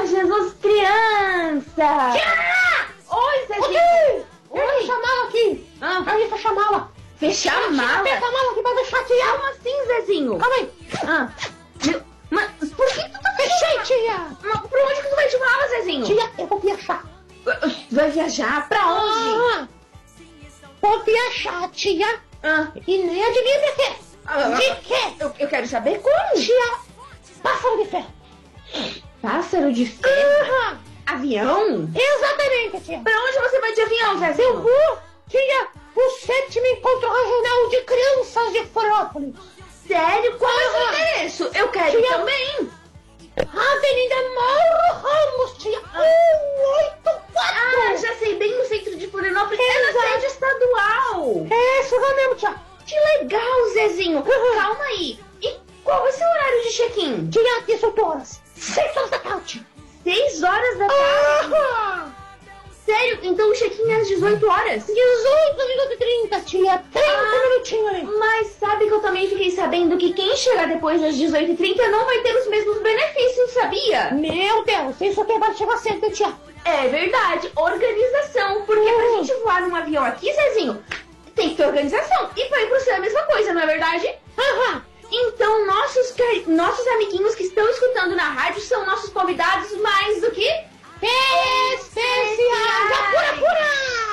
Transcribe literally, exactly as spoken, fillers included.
Jesus criança! Tia! Oi, Zezinho! Oi! Oi! Eu fecha a mala aqui! Ah. Aí, fecha a mala! Fechar a mala? Fecha a mala aqui pra deixar, tia! Como assim, Zezinho? Calma aí! Ah, meu, mas por que tu tá Fechei, tia! Mas por onde que tu vai de mala, Zezinho? Tia, eu vou viajar! Vai viajar? Pra onde? Ah, vou viajar, tia! Ah, E nem adivinha de quê? ah, De quê? eu, eu quero saber como. Tia, pássaro de ferro! Pássaro de ferro? Aham. Avião? Exatamente, tia! Pra onde você vai de avião, Zezinho? Eu vou, tia, o sétimo encontro regional de crianças de Florianópolis! Sério? Qual é o seu Aham. endereço? Eu quero Tia. também. Avenida Mauro Ramos, tia! um oito quatro! Ah, já sei, bem no centro de Florianópolis. É na Exato. sede estadual. É isso lá mesmo, tia! Que legal, Zezinho. Uhum. Calma aí. E qual vai ser o horário de check-in? Tia, dezoito horas! seis horas da tarde! Seis horas da tarde? Aham. Sério? Então o check-in é às dezoito horas? dezoito minutos e trinta, tia! trinta Ah. minutinhos aí! Mas sabe que eu também fiquei sabendo que quem chegar depois das dezoito e trinta não vai ter os mesmos benefícios, sabia? Meu Deus, isso aqui vai chegar cedo, tia! É verdade, organização. Porque pra Uhum. gente voar num avião aqui, Zezinho, tem que ter organização. E pra ir pro céu é a mesma coisa, não é verdade? Aham! Então, nossos, cari- nossos amiguinhos que estão escutando na rádio são nossos convidados mais do que Especiais! Apura, apura!